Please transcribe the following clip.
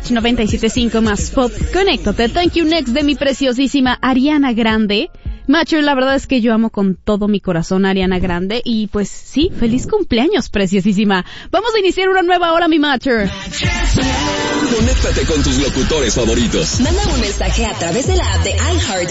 Match 97.5 más pop. Conéctate. Thank you next de mi preciosísima Ariana Grande. Matcher, la verdad es que yo amo con todo mi corazón a Ariana Grande y pues sí, feliz cumpleaños, preciosísima. Vamos a iniciar una nueva hora, mi Matcher. Conéctate con tus locutores favoritos. Manda un mensaje a través de la app de iHeart